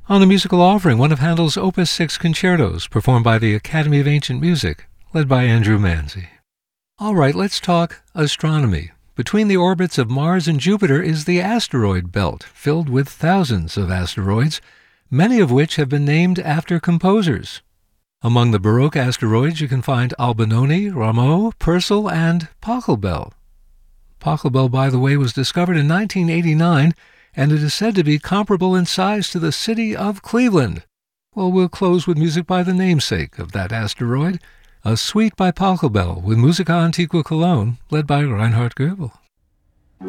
On the musical offering, one of Handel's Opus 6 concertos, performed by the Academy of Ancient Music, led by Andrew Manzi. All right, let's talk astronomy. Between the orbits of Mars and Jupiter is the asteroid belt, filled with thousands of asteroids, many of which have been named after composers. Among the Baroque asteroids, you can find Albinoni, Rameau, Purcell, and Pachelbel. Pachelbel, by the way, was discovered in 1989, and it is said to be comparable in size to the city of Cleveland. Well, we'll close with music by the namesake of that asteroid, a suite by Pachelbel with Musica Antiqua Cologne, led by Reinhard Goebel.